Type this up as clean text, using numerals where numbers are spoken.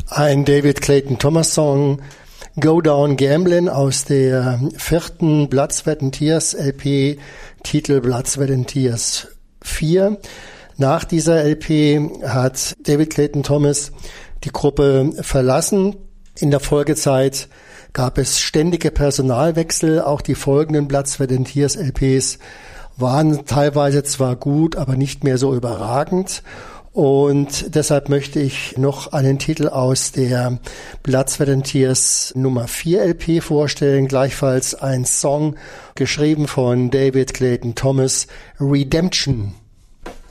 Ein David Clayton Thomas Song, Go Down Gamblin' aus der 4. Blood, Sweat and Tears LP, Titel Blood, Sweat and Tears 4. Nach dieser LP hat David Clayton Thomas die Gruppe verlassen. In der Folgezeit gab es ständige Personalwechsel. Auch die folgenden Blood, Sweat and Tears LPs waren teilweise zwar gut, aber nicht mehr so überragend. Und deshalb möchte ich noch einen Titel aus der Blood, Sweat and Tears Nummer 4 LP vorstellen. Gleichfalls ein Song geschrieben von David Clayton Thomas, Redemption.